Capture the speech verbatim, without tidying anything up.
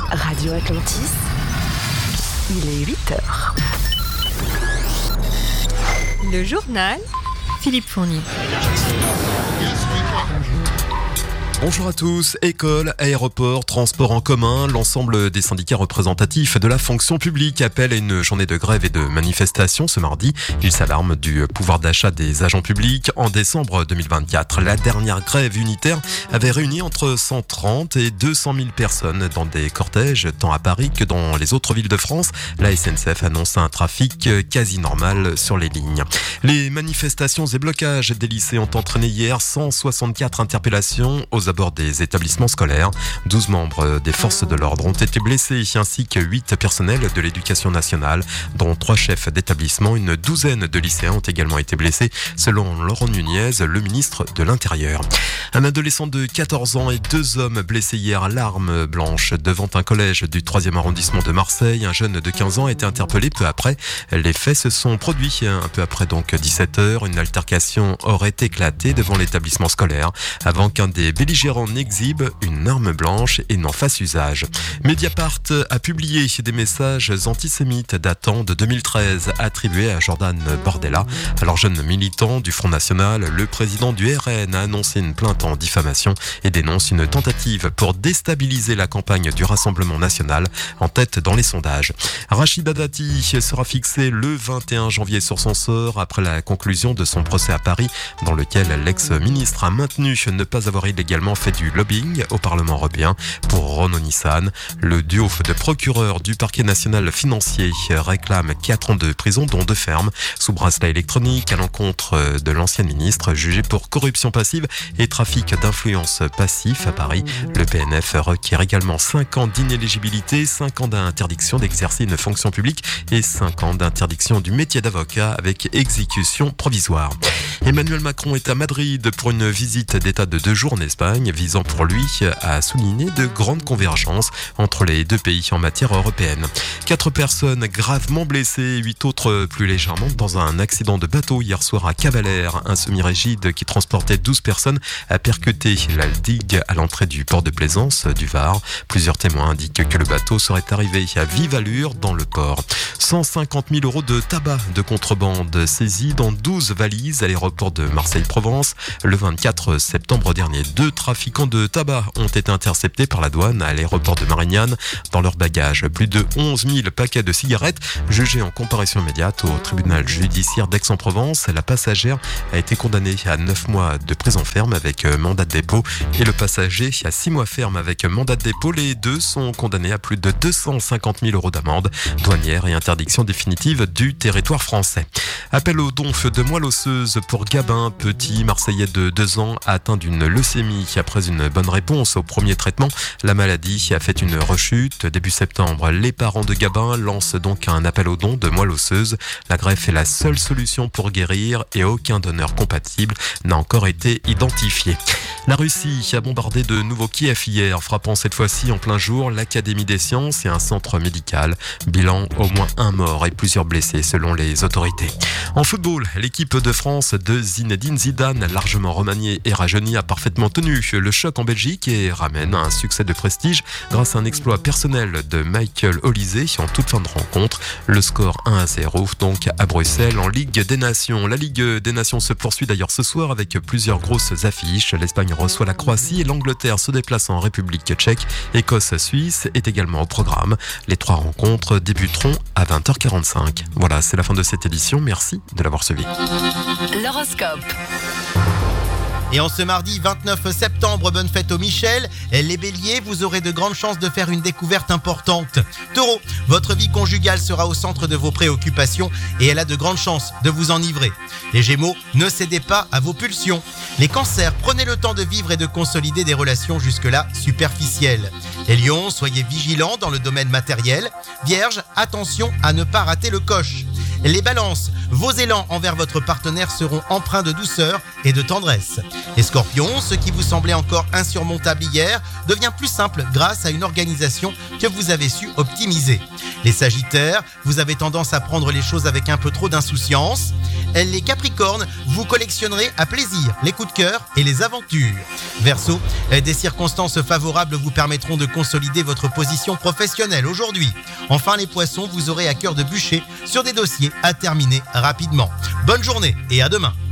Radio Atlantis, il est huit heures. Le journal, Philippe Fournier. Bonjour à tous. Écoles, aéroports, transports en commun, l'ensemble des syndicats représentatifs de la fonction publique appellent à une journée de grève et de manifestation ce mardi. Ils s'alarment du pouvoir d'achat des agents publics. En décembre deux mille vingt-quatre, la dernière grève unitaire avait réuni entre cent trente et deux cent mille personnes dans des cortèges, tant à Paris que dans les autres villes de France. La S N C F annonce un trafic quasi normal sur les lignes. Les manifestations et blocages des lycées ont entraîné hier cent soixante-quatre interpellations aux abords des établissements scolaires. douze membres des forces de l'ordre ont été blessés, ainsi que huit personnels de l'éducation nationale, dont trois chefs d'établissement. Une douzaine de lycéens ont également été blessés, selon Laurent Nunez, le ministre de l'Intérieur. Un adolescent de quatorze ans et deux hommes blessés hier à l'arme blanche devant un collège du troisième arrondissement de Marseille. Un jeune de quinze ans a été interpellé peu après. Les faits se sont produits un peu après donc dix-sept heures. Une altercation aurait éclaté devant l'établissement scolaire avant qu'un des belligérants n'exhibe une arme blanche et n'en fasse usage. Mediapart a publié des messages antisémites datant de deux mille treize attribués à Jordan Bardella. Alors jeune militant du Front National, le président du R N a annoncé une plainte en diffamation et dénonce une tentative pour déstabiliser la campagne du Rassemblement National en tête dans les sondages. Rachida Dati sera fixé le vingt et un janvier sur son sort après la conclusion de son procès à Paris dans lequel l'ex-ministre a maintenu ne pas avoir illégalement fait du lobbying au Parlement européen pour Renaud Nissan. Le duo de procureurs du parquet national financier réclame quatre ans de prison, dont deux fermes, sous bracelet électronique à l'encontre de l'ancienne ministre jugée pour corruption passive et trafic d'influence passif à Paris. Le P N F requiert également cinq ans d'inéligibilité, cinq ans d'interdiction d'exercer une fonction publique et cinq ans d'interdiction du métier d'avocat avec exécution provisoire. Emmanuel Macron est à Madrid pour une visite d'État de deux jours en Espagne, visant pour lui à souligner de grandes convergences entre les deux pays en matière européenne. Quatre personnes gravement blessées, huit autres plus légèrement dans un accident de bateau hier soir à Cavalère. Un semi-rigide qui transportait douze personnes a percuté la digue à l'entrée du port de Plaisance du Var. Plusieurs témoins indiquent que le bateau serait arrivé à vive allure dans le port. cent cinquante mille euros de tabac de contrebande saisis dans douze valises à l'aéroport de Marseille-Provence. Le vingt-quatre septembre dernier, deux trafiquants de tabac ont été interceptés par la douane à l'aéroport de Marignane. Dans leur bagage, plus de onze mille paquets de cigarettes jugés en comparution immédiate au tribunal judiciaire d'Aix-en-Provence. La passagère a été condamnée à neuf mois de prison ferme avec mandat de dépôt et le passager à six mois ferme avec mandat de dépôt. Les deux sont condamnés à plus de deux cent cinquante mille euros d'amende douanière et interdiction définitive du territoire français. Appel aux dons de moelle osseuse pour Gabin, petit Marseillais de deux ans atteint d'une leucémie. Après une bonne réponse au premier traitement, la maladie a fait une rechute. Début septembre, les parents de Gabin lancent donc un appel aux dons de moelle osseuse. La greffe est la seule solution pour guérir et aucun donneur compatible n'a encore été identifié. La Russie a bombardé de nouveau Kiev hier, frappant cette fois-ci en plein jour l'Académie des sciences et un centre médical. Bilan, au moins un mort et plusieurs blessés selon les autorités. En football, l'équipe de France de Zinedine Zidane, largement remaniée et rajeunie, a parfaitement tenu le choc en Belgique et ramène un succès de prestige grâce à un exploit personnel de Michael Olise en toute fin de rencontre. Le score un à zéro donc à Bruxelles en Ligue des Nations. La Ligue des Nations se poursuit d'ailleurs ce soir avec plusieurs grosses affiches. L'Espagne reçoit la Croatie et l'Angleterre se déplace en République tchèque. Écosse-Suisse est également au programme. Les trois rencontres débuteront à vingt heures quarante-cinq. Voilà, c'est la fin de cette édition. Merci de l'avoir suivi. L'horoscope. Et en ce mardi vingt-neuf septembre, bonne fête aux Michel. Les Béliers, vous aurez de grandes chances de faire une découverte importante. Taureau, votre vie conjugale sera au centre de vos préoccupations et elle a de grandes chances de vous enivrer. Les Gémeaux, ne cédez pas à vos pulsions. Les Cancers, prenez le temps de vivre et de consolider des relations jusque-là superficielles. Les Lions, soyez vigilants dans le domaine matériel. Vierge, attention à ne pas rater le coche. Les balances, vos élans envers votre partenaire seront empreints de douceur et de tendresse. Les scorpions, ce qui vous semblait encore insurmontable hier devient plus simple grâce à une organisation que vous avez su optimiser. Les sagittaires, vous avez tendance à prendre les choses avec un peu trop d'insouciance. Les capricornes, vous collectionnerez à plaisir les coups de cœur et les aventures. Verseau, des circonstances favorables vous permettront de consolider votre position professionnelle aujourd'hui. Enfin les poissons, vous aurez à cœur de bûcher sur des dossiers à terminer rapidement. Bonne journée et à demain.